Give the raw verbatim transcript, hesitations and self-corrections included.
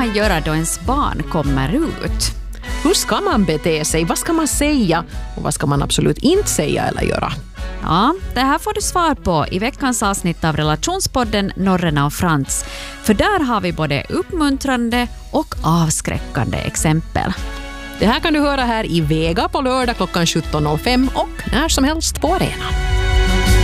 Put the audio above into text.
man göra då ens barn kommer ut? Hur ska man bete sig? Vad ska man säga? Och vad ska man absolut inte säga eller göra? Ja, det här får du svar på i veckans avsnitt av relationspodden Norrena och Frans. För där har vi både uppmuntrande och avskräckande exempel. Det här kan du höra här i Vega på lördag klockan sjutton noll fem och när som helst på arenan.